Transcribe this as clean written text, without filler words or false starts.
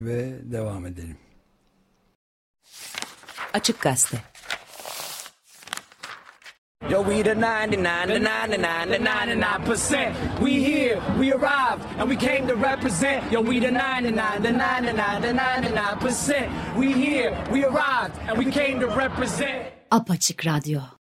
ve devam edelim. Açık Gazete. Yo, we the 99%. We here, we arrived, and we came to represent. Yo, we the 99%. We here, we arrived, and we came to represent. Apaçık Radyo.